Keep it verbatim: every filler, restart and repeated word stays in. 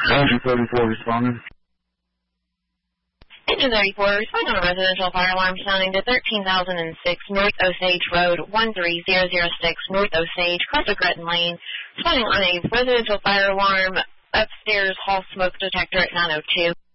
Engine thirty-four responding. Engine thirty-four, respond on a residential fire alarm sounding to thirteen thousand six North Osage Road, one three zero zero six North Osage, cross of Gretton Lane. Responding on a residential fire alarm upstairs hall smoke detector at nine oh two.